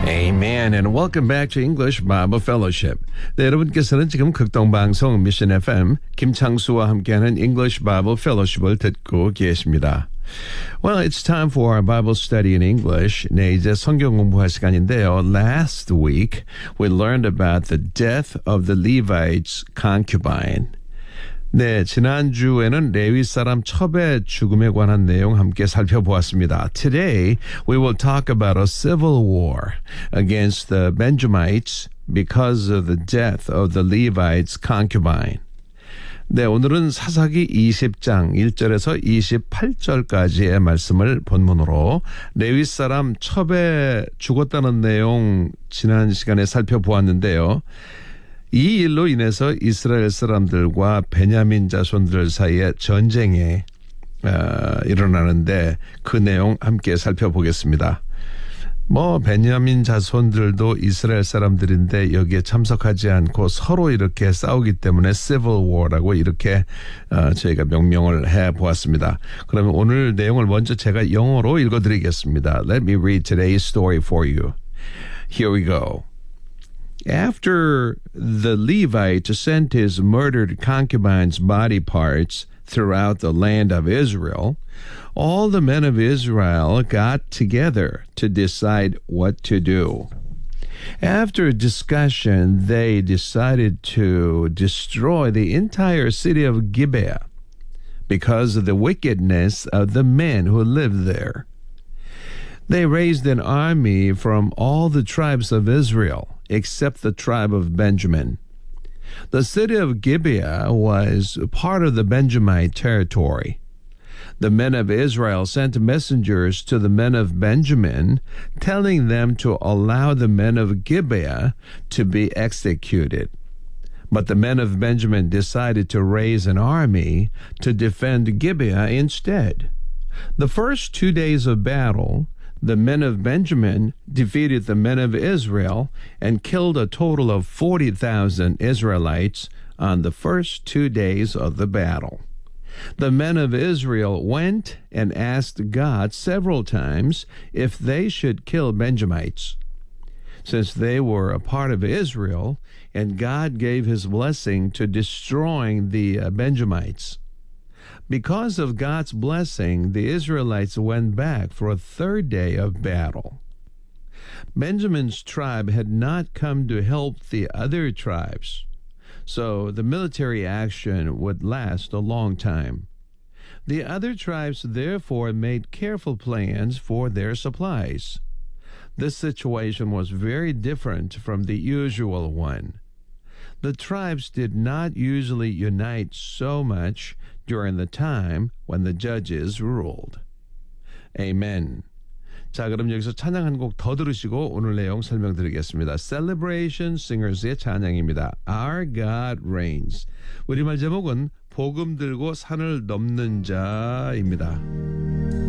Amen and welcome back to English Bible Fellowship. 네, 여러분께서는 지금 극동방송 미션 FM 김창수와 함께하는 English Bible Fellowship을 듣고 계십니다. Well, it's time for our Bible study in English. 네, 이제 성경 공부할 시간인데요. Last week, we learned about the death of the Levites' concubine. 네, 지난주에는 레위 사람 첩의 죽음에 관한 내용 함께 살펴보았습니다. Today, we will talk about a civil war against the Benjamites because of the death of the Levites' concubine. 네, 오늘은 사사기 20장 1절에서 28절까지의 말씀을 본문으로 레위 사람 첩에 죽었다는 내용 지난 시간에 살펴보았는데요. 이 일로 인해서 이스라엘 사람들과 베냐민 자손들 사이에 전쟁이 일어나는데 그 내용 함께 살펴보겠습니다. 베냐민 자손들도 이스라엘 사람들인데 여기에 참석하지 않고 서로 이렇게 싸우기 때문에 Civil War라고 이렇게 저희가 명명을 해보았습니다. 그러면 오늘 내용을 먼저 제가 영어로 읽어드리겠습니다. Let me read today's story for you. Here we go. After the Levite sent his murdered concubine's body parts throughout the land of Israel, all the men of Israel got together to decide what to do. After discussion, they decided to destroy the entire city of Gibeah because of the wickedness of the men who lived there. They raised an army from all the tribes of Israel, except the tribe of Benjamin. The city of Gibeah was part of the Benjamite territory. The men of Israel sent messengers to the men of Benjamin, telling them to allow the men of Gibeah to be executed. But the men of Benjamin decided to raise an army to defend Gibeah instead. The first 2 days of battle, the men of Benjamin defeated the men of Israel and killed a total of 40,000 Israelites on the first 2 days of the battle. The men of Israel went and asked God several times if they should kill Benjamites. Since they were a part of Israel, and God gave his blessing to destroying the Benjamites. Because of God's blessing, the Israelites went back for a third day of battle. Benjamin's tribe had not come to help the other tribes, so the military action would last a long time. The other tribes therefore made careful plans for their supplies. This situation was very different from the usual one. The tribes did not usually unite so much during the time when the judges ruled. Amen. 자, 그럼 여기서 찬양 한 곡 더 들으시고 오늘 내용 설명드리겠습니다. Celebration Singers의 찬양입니다. Our God Reigns. 우리말 제목은 복음 들고 산을 넘는 자입니다.